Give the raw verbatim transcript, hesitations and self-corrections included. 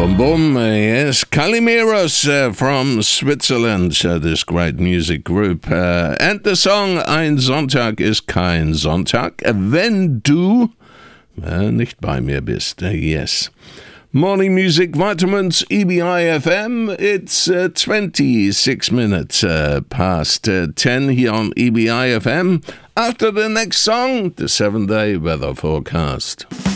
Boom Boom, uh, yes, Kalimiros uh, from Switzerland, uh, this great music group. Uh, and the song Ein Sonntag ist kein Sonntag, wenn du uh, nicht bei mir bist, uh, yes. Morning Music Vitamins, E B I F M. It's uh, twenty-six minutes uh, past uh, ten here on E B I F M. After the next song, the seven-day weather forecast.